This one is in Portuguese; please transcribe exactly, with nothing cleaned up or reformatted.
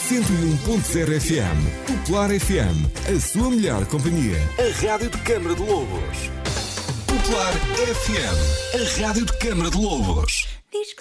cento e um ponto zero F M. Popular F M, a sua melhor companhia. A Rádio de Câmara de Lobos. Popular F M, a Rádio de Câmara de Lobos.